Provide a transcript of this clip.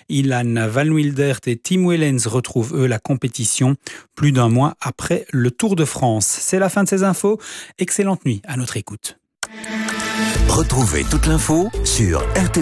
Ilan Van Wildert et Tim Wellens retrouvent eux la compétition plus d'un mois après le Tour de France. C'est la fin de ces infos. Excellente nuit à notre écoute. Retrouvez toute l'info sur RT.